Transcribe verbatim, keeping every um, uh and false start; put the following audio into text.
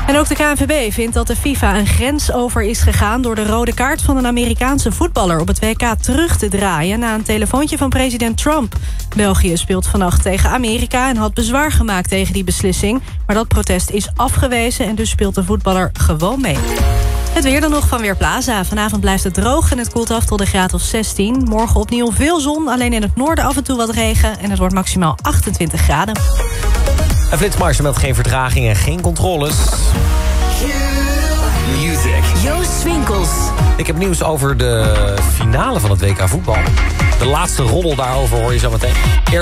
En ook de K N V B vindt dat de FIFA een grens over is gegaan door de rode kaart van een Amerikaanse voetballer op het W K terug te draaien na een telefoontje van president Trump. België speelt vannacht tegen Amerika en had bezwaar gemaakt tegen die beslissing. Maar dat protest is afgewezen en dus speelt de voetballer gewoon mee. Het weer dan nog van Weerplaza. Vanavond blijft het droog en het koelt af tot een graad of zestien. Morgen opnieuw veel zon, alleen in het noorden af en toe wat regen. En het wordt maximaal achtentwintig graden. Een Flitsmeister meldt geen vertraging en geen controles. Music. Joost Swinkels. Ik heb nieuws over de finale van het W K voetbal. De laatste roddel daarover hoor je zo meteen. Eerst